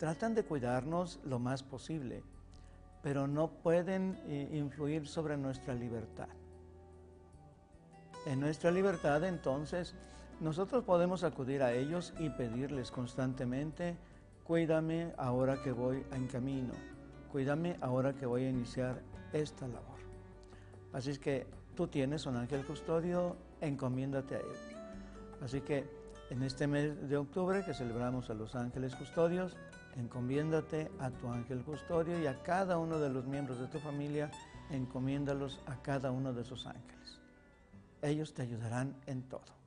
tratan de cuidarnos lo más posible, pero no pueden influir sobre nuestra libertad. En nuestra libertad, entonces, nosotros podemos acudir a ellos y pedirles constantemente: cuídame ahora que voy en camino, cuídame ahora que voy a iniciar esta labor. Así es que tú tienes un ángel custodio, encomiéndate a él. Así que en este mes de octubre que celebramos a los ángeles custodios, encomiéndate a tu ángel custodio, y a cada uno de los miembros de tu familia, encomiéndalos a cada uno de esos ángeles. Ellos te ayudarán en todo.